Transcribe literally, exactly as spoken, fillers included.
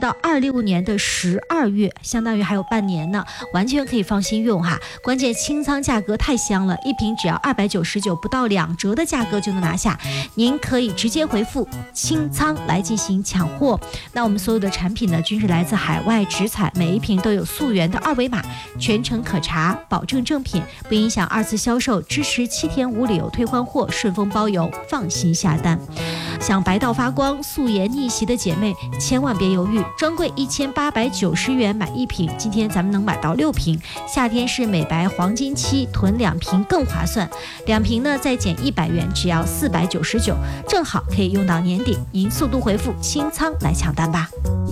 到二六年的十二月，相当于还有半年呢，完全可以放心用哈。关键清仓价格太香了，一瓶只要二百九十九，不到两折的价格就能拿下。您可以直接回复清仓来进行抢货。那我们所有的产品呢，均是来自海外直采，每一瓶都有溯源的二维码，全程可查，保证正品，不影响二次销售，支持七天无理由退换货，顺丰包邮，放心下单。想白到发光、素颜逆袭的姐妹，千万别犹豫，专柜一千八百九十元买一瓶，今天咱们能买到六瓶。夏天是美白黄金期，囤两瓶更划算，两瓶呢再减一百元，只要四百九十九，正好可以用到年底。您速度回复清仓来抢单吧。